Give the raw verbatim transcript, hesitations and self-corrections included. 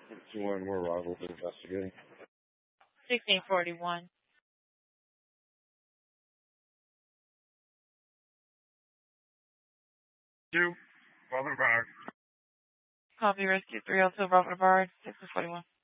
To learn more, Rob will be investigating. sixteen forty-one. Two. Bravo to Bar. Copy rescue three oh two, Bravo to Bar, sixteen forty-one.